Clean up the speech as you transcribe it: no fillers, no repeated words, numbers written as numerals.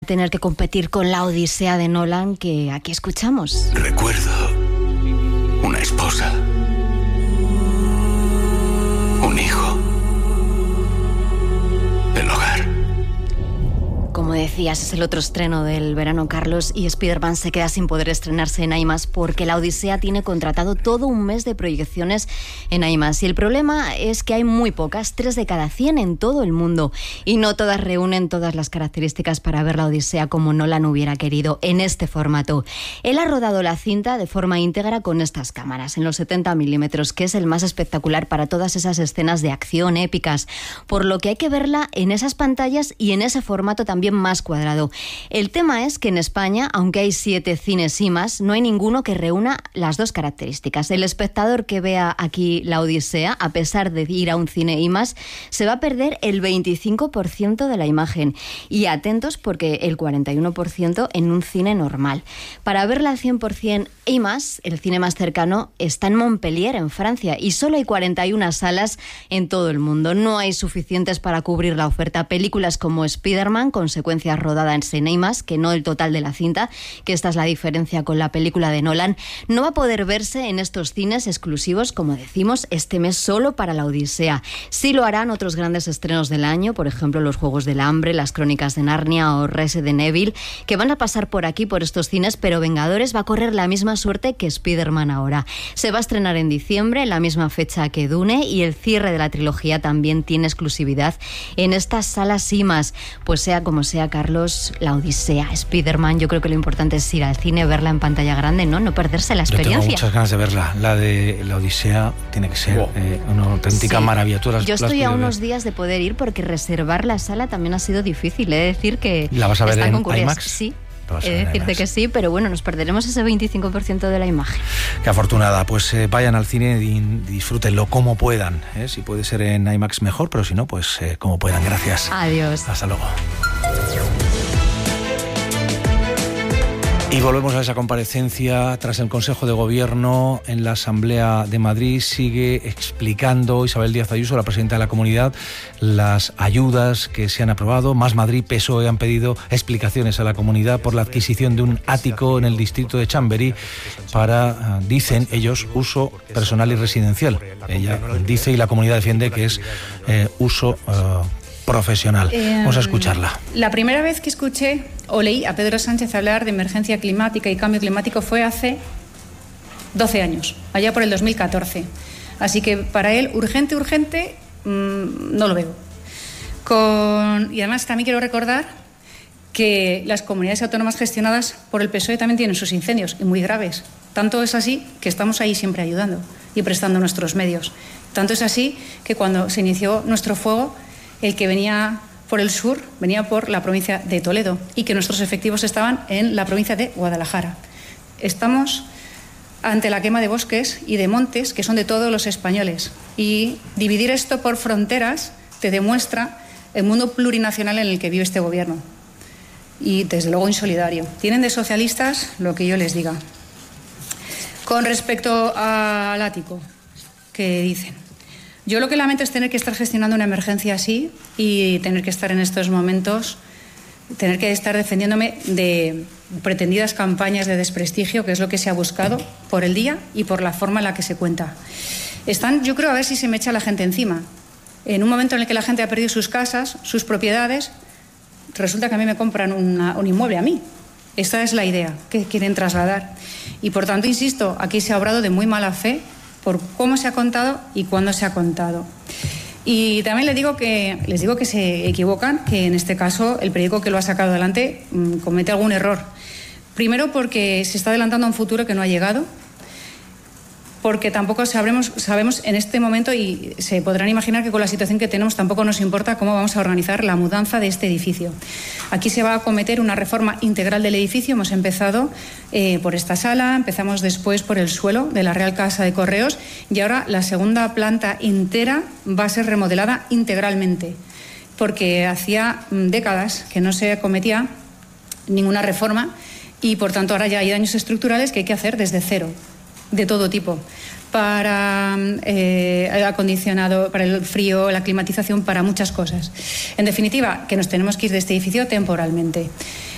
tener que competir con la Odisea de Nolan, que aquí escuchamos. Recuerdo una esposa, un hijo, el hogar. Como decías, es el otro estreno del verano, Carlos, y Spider-Man se queda sin poder estrenarse en IMAX porque la Odisea tiene contratado todo un mes de proyecciones en IMAX. Y el problema es que hay muy pocas, 3 de cada 100 en todo el mundo, y no todas reúnen todas las características para ver la Odisea como Nolan hubiera querido en este formato. Él ha rodado la cinta de forma íntegra con estas cámaras, en los 70 milímetros, que es el más espectacular para todas esas escenas de acción épicas, por lo que hay que verla en esas pantallas y en ese formato también más cuadrado. El tema es que en España, aunque hay 7 cines IMAX, no hay ninguno que reúna las dos características. El espectador que vea aquí la Odisea, a pesar de ir a un cine IMAX, se va a perder el 25% de la imagen. Y atentos, porque el 41% en un cine normal. Para verla al 100% IMAX, el cine más cercano está en Montpellier, en Francia, y solo hay 41 salas en todo el mundo. No hay suficientes para cubrir la oferta. Películas como Spider-Man, con secuencias rodadas en IMAX, que no el total de la cinta, que esta es la diferencia con la película de Nolan, no va a poder verse en estos cines exclusivos, como decimos, este mes solo para la Odisea. Sí lo harán otros grandes estrenos del año, por ejemplo, Los Juegos del Hambre, Las Crónicas de Narnia o Resident Evil, que van a pasar por aquí, por estos cines, pero Vengadores va a correr la misma suerte que Spider-Man ahora. Se va a estrenar en diciembre, en la misma fecha que Dune, y el cierre de la trilogía también tiene exclusividad en estas salas IMAX. Pues sea como sea, Carlos, la Odisea, Spider-Man, yo creo que lo importante es ir al cine, verla en pantalla grande, no perderse la experiencia. Yo tengo muchas ganas de verla. La de la Odisea tiene que ser una auténtica maravilla. Yo estoy a unos días de poder ir porque reservar la sala también ha sido difícil. He de decir que ¿la vas a ver en IMAX? Sí. He de decirte que sí, pero bueno, nos perderemos ese 25% de la imagen. Qué afortunada. Pues vayan al cine y disfrútenlo como puedan. Si puede ser en IMAX mejor, pero si no, pues como puedan. Gracias. Adiós. Hasta luego. Y volvemos a esa comparecencia. Tras el Consejo de Gobierno en la Asamblea de Madrid, sigue explicando Isabel Díaz Ayuso, la presidenta de la comunidad, las ayudas que se han aprobado. Más Madrid, PSOE han pedido explicaciones a la comunidad por la adquisición de un ático en el distrito de Chamberí para, dicen ellos, uso personal y residencial. Ella dice y la comunidad defiende que es uso profesional. Vamos a escucharla. La primera vez que escuché o leí a Pedro Sánchez hablar de emergencia climática y cambio climático fue hace 12 años, allá por el 2014. Así que para él, urgente, no lo veo. Y además también quiero recordar que las comunidades autónomas gestionadas por el PSOE también tienen sus incendios, y muy graves. Tanto es así que estamos ahí siempre ayudando y prestando nuestros medios. Tanto es así que cuando se inició nuestro fuego, el que venía por el sur venía por la provincia de Toledo y que nuestros efectivos estaban en la provincia de Guadalajara. Estamos ante la quema de bosques y de montes que son de todos los españoles, y dividir esto por fronteras te demuestra el mundo plurinacional en el que vive este gobierno, y desde luego insolidario. Tienen de socialistas lo que yo les diga. Con respecto al ático, que dicen, yo lo que lamento es tener que estar gestionando una emergencia así y tener que estar en estos momentos, tener que estar defendiéndome de pretendidas campañas de desprestigio, que es lo que se ha buscado por el día y por la forma en la que se cuenta. Están, yo creo, a ver si se me echa la gente encima. En un momento en el que la gente ha perdido sus casas, sus propiedades, resulta que a mí me compran un inmueble a mí. Esta es la idea que quieren trasladar. Y por tanto, insisto, aquí se ha obrado de muy mala fe por cómo se ha contado y cuándo se ha contado. Y también les digo que se equivocan, que en este caso el periódico que lo ha sacado adelante comete algún error. Primero, porque se está adelantando a un futuro que no ha llegado, porque tampoco sabemos en este momento, y se podrán imaginar que con la situación que tenemos tampoco nos importa cómo vamos a organizar la mudanza de este edificio. Aquí se va a acometer una reforma integral del edificio. Hemos empezado por esta sala, empezamos después por el suelo de la Real Casa de Correos, y ahora la segunda planta entera va a ser remodelada integralmente, porque hacía décadas que no se acometía ninguna reforma, y por tanto ahora ya hay daños estructurales que hay que hacer desde cero, de todo tipo, para el acondicionado, para el frío, la climatización, para muchas cosas. En definitiva, que nos tenemos que ir de este edificio temporalmente.